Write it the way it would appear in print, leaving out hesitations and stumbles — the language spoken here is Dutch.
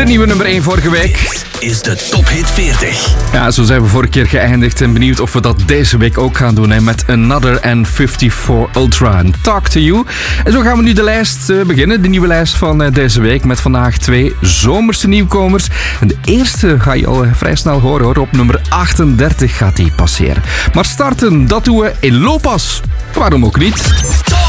De nieuwe nummer 1 vorige week. Is de Top Hit 40. Ja, zo zijn we vorige keer geëindigd en benieuwd of we dat deze week ook gaan doen. Hè, met Another N54 Ultra en Talk to You. En zo gaan we nu de lijst beginnen. De nieuwe lijst van deze week met vandaag 2 zomerse nieuwkomers. En de eerste ga je al vrij snel horen hoor. Op nummer 38 gaat die passeren. Maar starten, dat doen we in Lopas. Waarom ook niet?